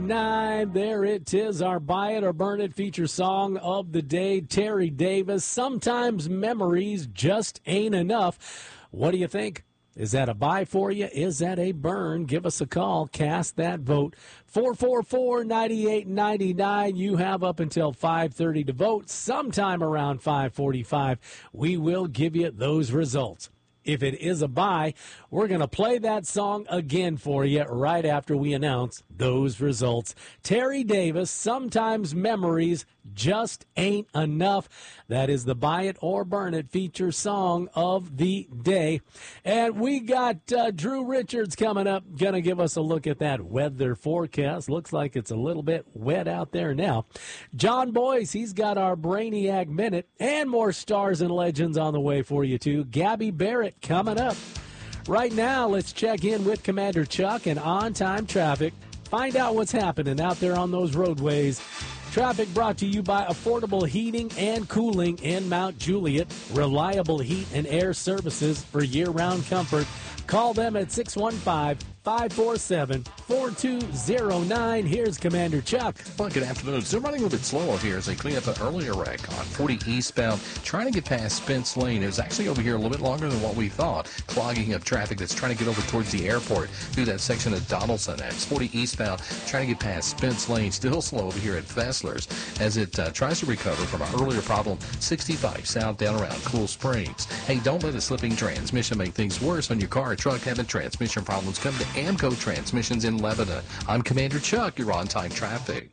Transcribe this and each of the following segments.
98.9. There it is, our Buy It or Burn It feature song of the day. Terry Davis, sometimes memories just ain't enough. What do you think? Is that a buy for you? Is that a burn? Give us a call. Cast that vote. 444-9899. You have up until 5:30 to vote. Sometime around 5:45, we will give you those results. If it is a buy, we're going to play that song again for you right after we announce those results. Terry Davis, sometimes memories just ain't enough. That is the Buy It or Burn It feature song of the day. And we got Drew Richards coming up, going to give us a look at that weather forecast. Looks like it's a little bit wet out there now. John Boyce, he's got our Brainiac Minute and more stars and legends on the way for you too. Gabby Barrett coming up. Right now, let's check in with Commander Chuck and on-time traffic. Find out what's happening out there on those roadways. Traffic brought to you by Affordable Heating and Cooling in Mount Juliet. Reliable heat and air services for year-round comfort. Call them at 615-547-4209. Here's Commander Chuck. Well, good afternoon. Still running a little bit slow over here as they clean up an earlier wreck on 40 eastbound. Trying to get past Spence Lane. It was actually over here a little bit longer than what we thought. Clogging up traffic that's trying to get over towards the airport through that section of Donaldson. That's 40 eastbound. Trying to get past Spence Lane. Still slow over here at Fessler's as it tries to recover from an earlier problem. 65 south down around Cool Springs. Hey, don't let a slipping transmission make things worse on your car or truck having transmission problems. Come to Amco Transmissions in Lebanon. I'm Commander Chuck. You're on time traffic.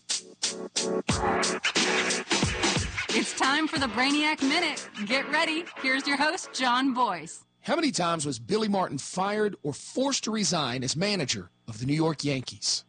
It's time for the Brainiac Minute. Get ready. Here's your host, John Boyce. How many times was Billy Martin fired or forced to resign as manager of the New York Yankees?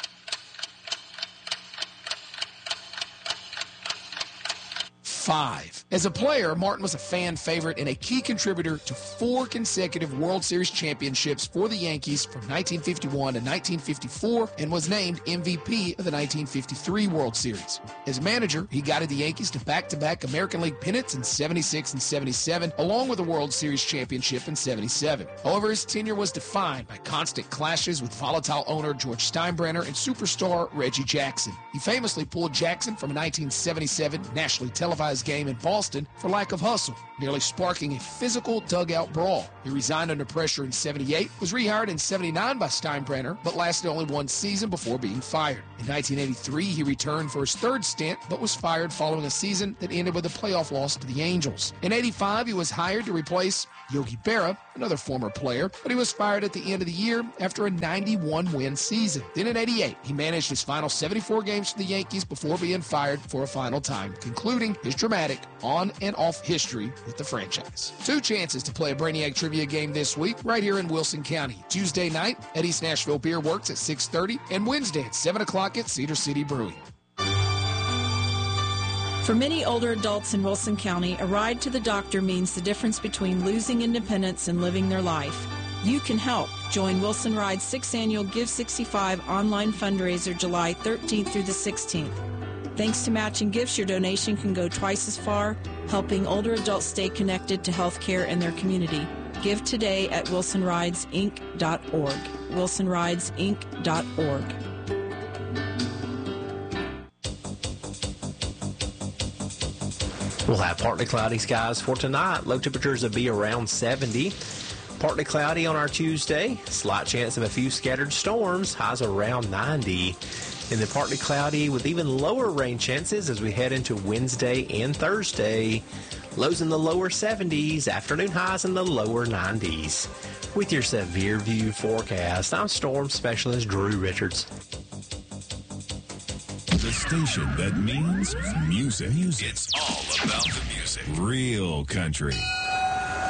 5. As a player, Martin was a fan favorite and a key contributor to 4 consecutive World Series championships for the Yankees from 1951 to 1954 and was named MVP of the 1953 World Series. As manager, he guided the Yankees to back-to-back American League pennants in 76 and 77, along with a World Series championship in 77. However, his tenure was defined by constant clashes with volatile owner George Steinbrenner and superstar Reggie Jackson. He famously pulled Jackson from a 1977 nationally televised game in Boston for lack of hustle, nearly sparking a physical dugout brawl. He resigned under pressure in 78, was rehired in 79 by Steinbrenner, but lasted only 1 season before being fired. In 1983, he returned for his 3rd stint, but was fired following a season that ended with a playoff loss to the Angels. In 85, he was hired to replace Yogi Berra, another former player, but he was fired at the end of the year after a 91-win season. Then in 88, he managed his final 74 games for the Yankees before being fired for a final time, concluding his dramatic on and off history with the franchise. 2 chances to play a Brainiac Trivia game this week right here in Wilson County. Tuesday night at East Nashville Beer Works at 6:30 and Wednesday at 7 o'clock at Cedar City Brewing. For many older adults in Wilson County, a ride to the doctor means the difference between losing independence and living their life. You can help. Join Wilson Ride's 6th annual Give 65 online fundraiser July 13th through the 16th. Thanks to matching gifts, your donation can go twice as far, helping older adults stay connected to health care in their community. Give today at wilsonridesinc.org. wilsonridesinc.org. We'll have partly cloudy skies for tonight. Low temperatures will be around 70. Partly cloudy on our Tuesday. Slight chance of a few scattered storms. Highs around 90. And then partly cloudy with even lower rain chances as we head into Wednesday and Thursday. Lows in the lower 70s. Afternoon highs in the lower 90s. With your Severe View forecast, I'm Storm Specialist Drew Richards. The station that means music. It's all about the music. Real country.